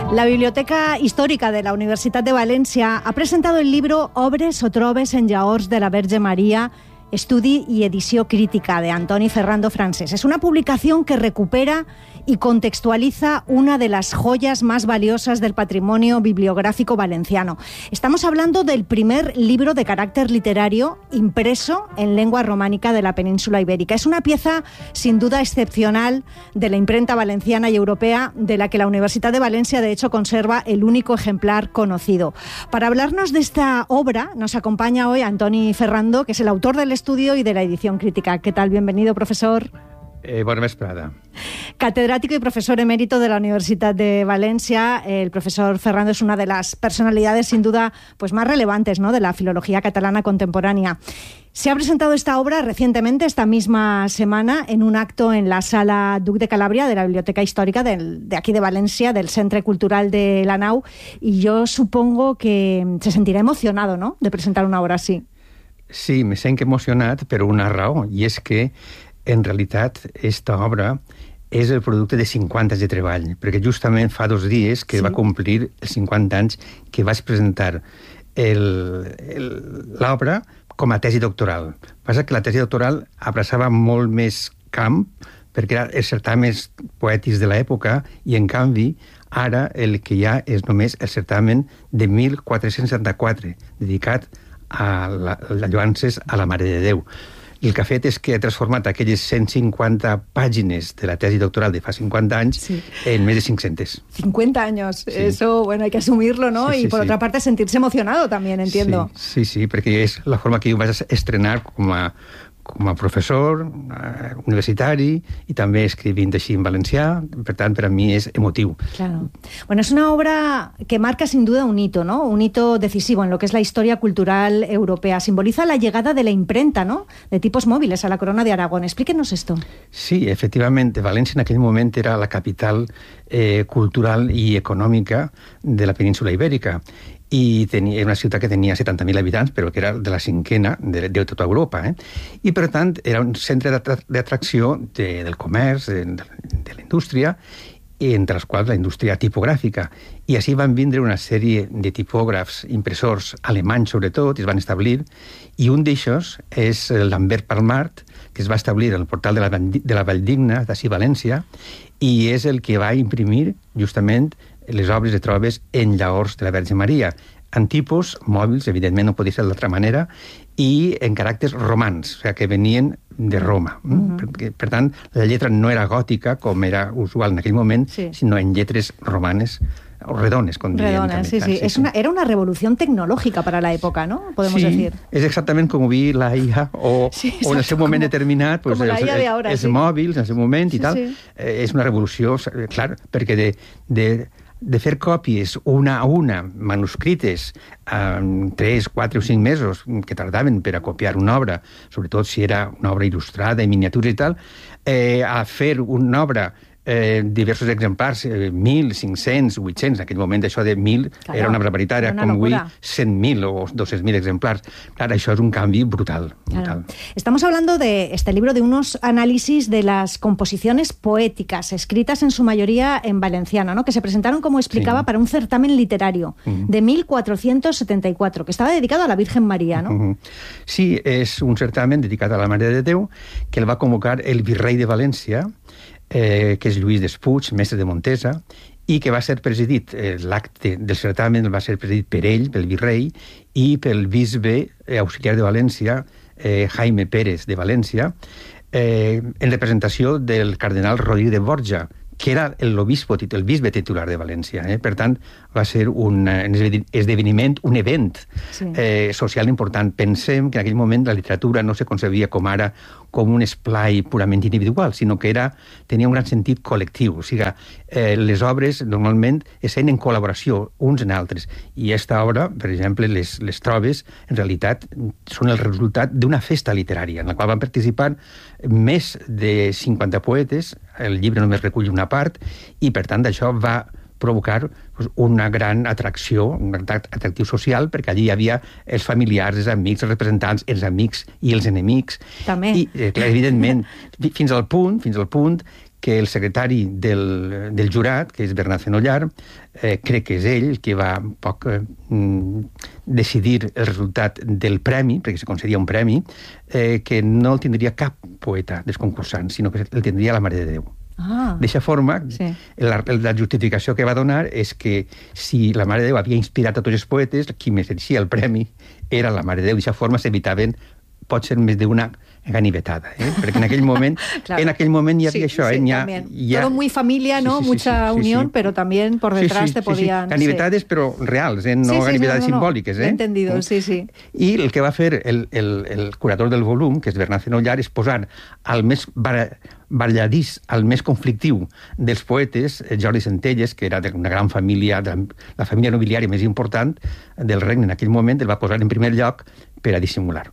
La Biblioteca Histórica de la Universitat de Valencia ha presentado el libro Obres o trobes en llaors de la Verge María, estudi y edición crítica de Antoni Ferrando Francés. Es una publicación que recupera y contextualiza una de las joyas más valiosas del patrimonio bibliográfico valenciano. Estamos hablando del primer libro de carácter literario impreso en lengua románica de la península ibérica. Es una pieza sin duda excepcional de la imprenta valenciana y europea, de la que la Universidad de Valencia de hecho conserva el único ejemplar conocido. Para hablarnos de esta obra nos acompaña hoy Antoni Ferrando, que es el autor del estudio y de la edición crítica. ¿Qué tal? Bienvenido, profesor. Bona vesprada. Catedrático y profesor emérito de la Universidad de Valencia, el profesor Ferrando es una de las personalidades sin duda pues más relevantes, ¿no?, de la filología catalana contemporánea. Se ha presentado esta obra recientemente, esta misma semana, en un acto en la Sala Duc de Calabria de la Biblioteca Histórica de aquí de Valencia, del Centre Cultural de la Nau, y yo supongo que se sentirá emocionado, ¿no?, de presentar una obra así. Sí, me sento emocionat per una raó, i és que en realitat, esta obra és el producte de 50 anys de treball, perquè justament fa 2 dies que va complir els 50 anys que vaig presentar l'obra com a tesi doctoral. Passa que la tesi doctoral abraçava molt més camp, perquè eren els certàmens poètics de l'època, i en canvi, ara el que hi ha és només el certamen de 1474, dedicat a les lloances a la Mare de Déu. I el que ha fet és que ha transformat aquelles 150 pàgines de la tesi doctoral de fa 50 anys en més de 500. 50 años, sí. Eso, bueno, hay que asumirlo, ¿no? Sí, y por otra parte sentirse emocionado también, entiendo. Sí, perquè és la forma que jo vaig estrenar com a professor universitari i també escrivint així en valencià, per tant, per a mi és emotiu. Claro. Bueno, es una obra que marca sin duda un hito, ¿no? Un hito decisivo en lo que es la historia cultural europea. Simboliza la llegada de la imprenta, ¿no?, de tipos móviles a la corona de Aragón. Explíquenos esto. Sí, efectivamente, València en aquell moment era la capital cultural i econòmica de la península ibèrica. I era una ciutat que tenia 70.000 habitants, però que era de la cinquena de tota Europa. I, per tant, era un centre d'atracció del comerç, de la indústria, entre les quals la indústria tipogràfica. I així van vindre una sèrie de tipògrafs, impressors alemanys sobretot, i es van establir, i un d'aixòs és Lambert Palmart, que es va establir al portal de la Valldigna, d'ací València, i és el que va imprimir justament les obres de trobes en llaors de la Verge Maria, en tipus mòbils, evidentment no podia ser d'altra manera, i en caràcters romans, o sigui, que venien de Roma. Per tant, la lletra no era gòtica, com era usual en aquell moment, sinó en lletres romanes, o redones, com diríem. Redones, sí. Era una revolución tecnológica para la época, ¿no? Podemos decir. És exactament com ho vi la IA, o en el seu moment determinat, els mòbils, en el seu moment i tal. És una revolució, clar, perquè de fer còpies una a una, manuscrites, 3, 4 o 5 mesos que tardaven per a copiar una obra, sobretot si era una obra il·lustrada, en miniatures i tal, a fer una obra diversos exemplars, 1.000, 500, 800, en aquell moment això de 1.000 era una barbaritat, era com avui 100.000 o 200.000 exemplars. Claro, això és un canvi brutal. Estamos hablando de este libro, de unos análisis de las composiciones poéticas, escritas en su mayoría en valenciano, ¿no?, que se presentaron, como explicaba, para un certamen literario de 1474, que estaba dedicado a la Virgen María, ¿no? Sí, és un certamen dedicat a la Mare de Déu, que el va convocar el virrei de València, que és Lluís Despuig, mestre de Montesa, i que va ser presidit, l'acte del certamen va ser presidit per ell, pel virrei, i pel bisbe auxiliar de València, Jaime Pérez de València, en representació del cardenal Rodríguez de Borja, que era el bisbe titular de València. Per tant, va ser un esdeveniment, un event social important. Pensem que en aquell moment la literatura no se concebia com ara com un esplai purament individual, sinó que tenia un gran sentit col·lectiu. O sigui, les obres normalment es feien en col·laboració uns en altres. I aquesta obra, per exemple, les trobes, en realitat són el resultat d'una festa literària, en la qual van participar més de 50 poetes. El llibre només recull una part, i per tant això va provocar una gran atracció, un gran atractiu social, perquè allí hi havia els familiars, els amics, els representants, els amics i els enemics. També. I, evidentment, fins al punt que el secretari del jurat, que és Bernat Fenollar, crec que és ell el que va un poc decidir el resultat del premi, perquè se concedia un premi, que no el tindria cap poeta dels concursants, sinó que el tindria la Mare de Déu. D'eixa forma, la justificació que va donar és que si la Mare de Déu havia inspirat a tots els poetes, qui mereixia el premi era la Mare de Déu. D'eixa forma s'evitaven potser més d'una ganivetada, perquè en aquell moment, claro. En aquell moment hi havia això. Todo muy familia, ¿no? Mucha unión, pero también por detrás te podían... Ganivetades, però reals, no ganivetades simbòliques. Entendido, sí. I el que va fer el curador del volum, que és Bernat Fenollar, és posar al més balladís, al més conflictiu dels poetes, Jordi Centelles, que era d'una gran família, la família nobiliària més important del regne en aquell moment, el va posar en primer lloc per a dissimular.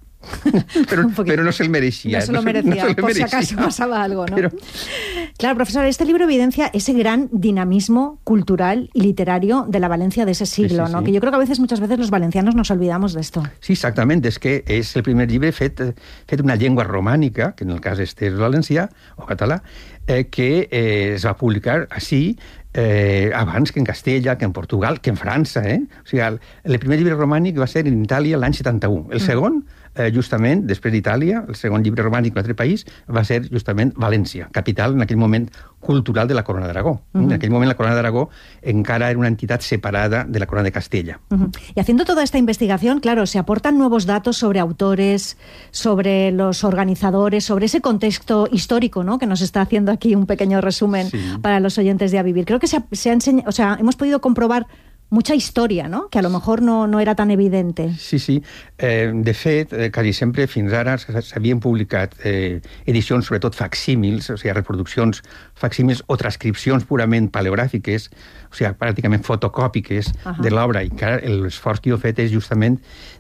Pero no se lo merecía. No se lo merecía, por si acaso pasaba algo, ¿no? Claro, profesor, este libro evidencia ese gran dinamismo cultural y literario de la Valencia de ese siglo, ¿no? Que yo creo que muchas veces los valencianos nos olvidamos de esto. Sí, exactament. És que és el primer llibre fet una llengua romànica, que en el cas este és valencià o català, que es va publicar així abans que en Castella, que en Portugal, que en França. O sigui, el primer llibre romànic va ser en Itàlia l'any 71. El segon, justament, després d'Itàlia, el segon llibre romànic en un altre país, va ser justament València, capital en aquell moment cultural de la Corona d'Aragó. En aquell moment la Corona d'Aragó encara era una entitat separada de la Corona de Castella. Y haciendo toda esta investigación, claro, se aportan nuevos datos sobre autores, sobre los organizadores, sobre ese contexto histórico, ¿no? Que nos está haciendo aquí un pequeño resumen para los oyentes de A Vivir. Creo que se ha enseñado, o sea, hemos podido comprobar mucha història, no? Que a lo mejor no era tan evidente. Sí. De fet, quasi sempre fins ara s'havien publicat edicions, sobretot facsímils, o sigui, reproduccions facsímils o transcripcions purament paleogràfiques, o sigui, pràcticament fotocòpiques de l'obra, i que ara l'esforç que jo he fet és justament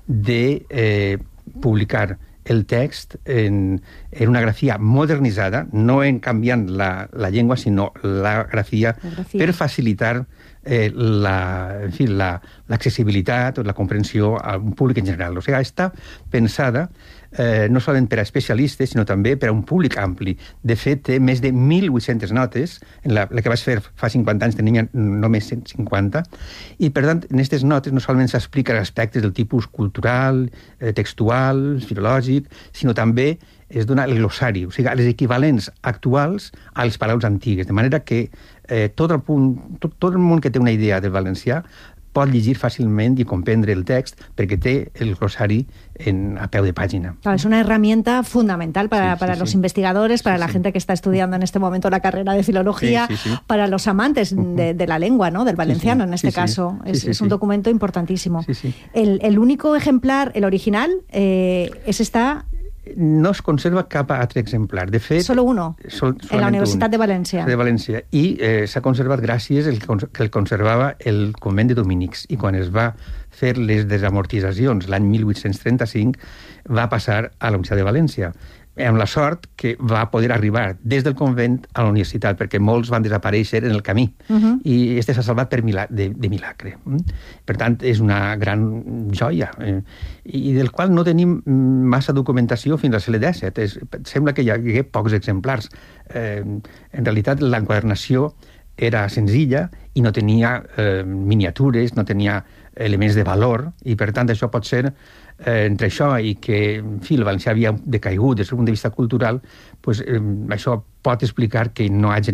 de publicar el text en una grafia modernitzada, no en canviant la llengua, sinó la grafia per facilitar l'accessibilitat o la comprensió a un públic en general. O sigui, està pensada no solament per a especialistes, sinó també per a un públic ampli. De fet, té més de 1.800 notes. La que vaig fer fa 50 anys tenia només 150. I, per tant, en aquestes notes no solament s'expliquen aspectes del tipus cultural, textual, filològic, sinó també es dona el glossari, o sigui, els equivalents actuals a les paraules antigues, de manera que tot el món que té una idea del valencià pot llegir fácilmente y comprender el text perquè té el glossari a peu de página. Claro, es una herramienta fundamental para los investigadores, para la gente que está estudiando en este momento la carrera de filología, para los amantes de la lengua, ¿no? Del valenciano en este caso. Es un documento importantísimo. El único ejemplar, el original, está... No es conserva cap altre exemplar. De fet... Solo uno, en la Universitat de València. De València. I s'ha conservat gràcies al que el conservava el convent de dominics. I quan es va fer les desamortitzacions l'any 1835, va passar a la Universitat de València, amb la sort que va poder arribar des del convent a la universitat, perquè molts van desaparèixer en el camí, i este s'ha salvat de milagre. Per tant, és una gran joia, i del qual no tenim massa documentació fins al segle XVII. Sembla que hi hagué pocs exemplars. En realitat, l'enquadernació era senzilla i no tenia miniatures, no tenia elements de valor, i per tant això pot ser, entre això i que en fi, el valencià havia decaigut des del punt de vista cultural, pues, això pot explicar que no hi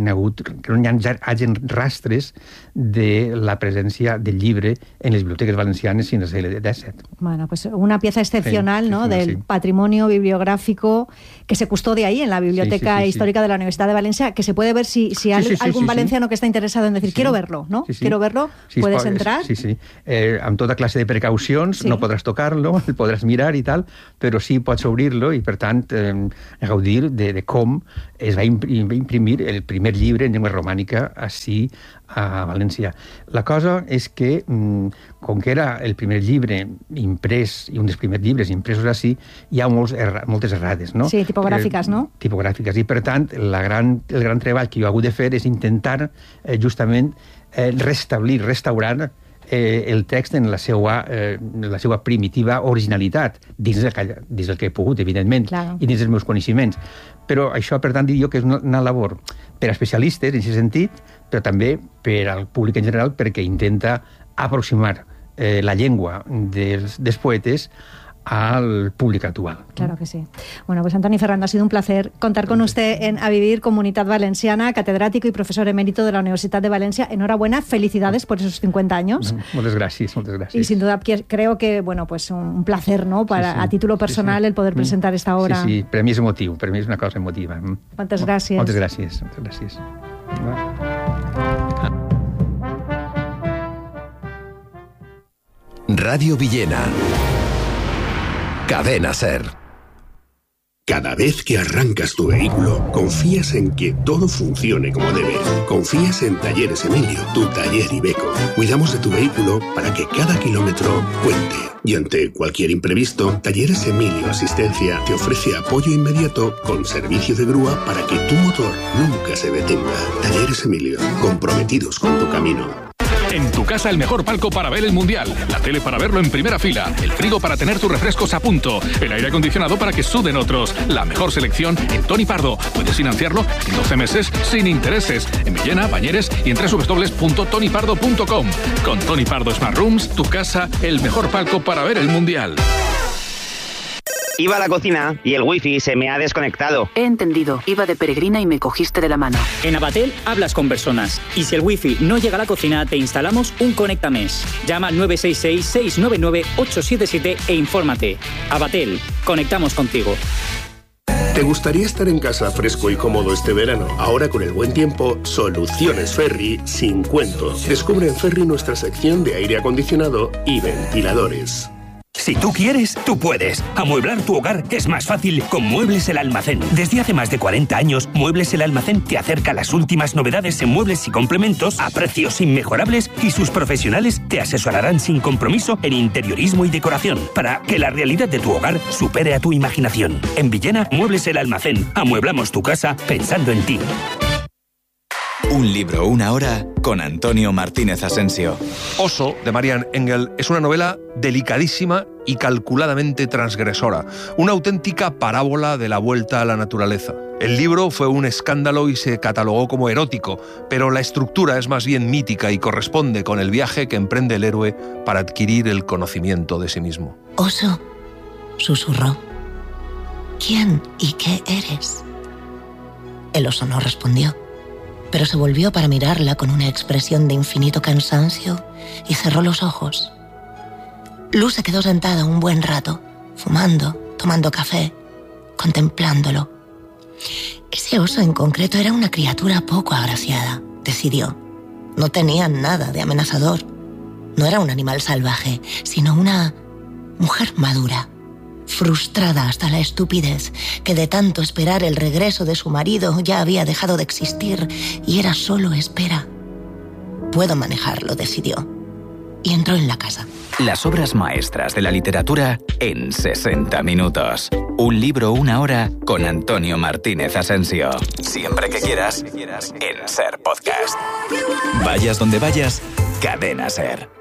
hagin rastres de la presència del llibre en les biblioteques valencianes fins al segle XVII. Bueno, pues una pieza excepcional, ¿no? Del patrimonio bibliográfico que se custodia ahí en la Biblioteca Histórica de la Universidad de Valencia, que se puede ver si hay algún valenciano que está interesado en decir, quiero verlo, ¿no? Quiero verlo, puedes entrar. Sí. Amb tota classe de precaucions, no podràs tocar-lo, el podràs mirar i tal, però sí pots obrir-lo i, per tant, gaudir de com es va imprimir el primer llibre en llengua romànica així a València. La cosa és que, com que era el primer llibre imprès, i un dels primers llibres impresos així, hi ha moltes errades, no? Sí, tipogràfiques, no? Tipogràfiques, i per tant, el gran treball que jo he hagut de fer és intentar justament restaurar el text en la seva primitiva originalitat, dins del que he pogut, evidentment, i dins dels meus coneixements. Però això, per tant, dic jo que és una labor per a especialistes, en aquest sentit, però també per al públic en general, perquè intenta aproximar la llengua dels poetes al público actual. Claro que sí. Bueno, pues Antoni Ferrando, ha sido un placer contar con usted en A Vivir, Comunidad Valenciana, catedrático y profesor emérito de la Universidad de Valencia. Enhorabuena, felicidades por esos 50 años. Muchas gracias, muchas gracias. Y sin duda creo que, bueno, pues un placer, ¿no? Para, a título personal, el poder presentar esta obra. Sí, per mi és emotiu, per mi és una cosa emotiva. Moltes gràcies. Moltes gràcies, moltes gràcies. Radio Villena. Cadena SER. Cada vez que arrancas tu vehículo, confías en que todo funcione como debe. Confías en Talleres Emilio, tu taller Iveco. Cuidamos de tu vehículo para que cada kilómetro cuente. Y ante cualquier imprevisto, Talleres Emilio Asistencia te ofrece apoyo inmediato con servicio de grúa para que tu motor nunca se detenga. Talleres Emilio, comprometidos con tu camino. En tu casa el mejor palco para ver el Mundial, la tele para verlo en primera fila, el frigo para tener tus refrescos a punto, el aire acondicionado para que suden otros, la mejor selección en Tony Pardo. Puedes financiarlo en 12 meses sin intereses, en Villena, Bañeres y en www.tonypardo.com. Con Tony Pardo Smart Rooms, tu casa, el mejor palco para ver el Mundial. Iba a la cocina y el wifi se me ha desconectado. He entendido. Iba de peregrina y me cogiste de la mano. En Abatel hablas con personas. Y si el wifi no llega a la cocina, te instalamos un Conectames. Llama al 966-699-877 e infórmate. Abatel. Conectamos contigo. ¿Te gustaría estar en casa fresco y cómodo este verano? Ahora con el buen tiempo, Soluciones Ferri sin cuento. Descubre en Ferri nuestra sección de aire acondicionado y ventiladores. Si tú quieres, tú puedes. Amueblar tu hogar es más fácil con Muebles El Almacén. Desde hace más de 40 años, Muebles El Almacén te acerca las últimas novedades en muebles y complementos a precios inmejorables y sus profesionales te asesorarán sin compromiso en interiorismo y decoración para que la realidad de tu hogar supere a tu imaginación. En Villena, Muebles El Almacén. Amueblamos tu casa pensando en ti. Un libro, una hora, con Antonio Martínez Asensio. Oso, de Marian Engel, es una novela delicadísima y calculadamente transgresora, una auténtica parábola de la vuelta a la naturaleza. El libro fue un escándalo y se catalogó como erótico, pero la estructura es más bien mítica y corresponde con el viaje que emprende el héroe para adquirir el conocimiento de sí mismo. Oso, susurró. ¿Quién y qué eres? El oso no respondió, pero se volvió para mirarla con una expresión de infinito cansancio y cerró los ojos. Luz se quedó sentada un buen rato, fumando, tomando café, contemplándolo. Ese oso en concreto era una criatura poco agraciada, decidió. No tenía nada de amenazador. No era un animal salvaje, sino una mujer madura, frustrada hasta la estupidez, que de tanto esperar el regreso de su marido ya había dejado de existir y era solo espera. Puedo manejarlo, decidió. Y entró en la casa. Las obras maestras de la literatura en 60 minutos. Un libro, una hora, con Antonio Martínez Asensio. Siempre que quieras, en SER Podcast. Vayas donde vayas, Cadena SER.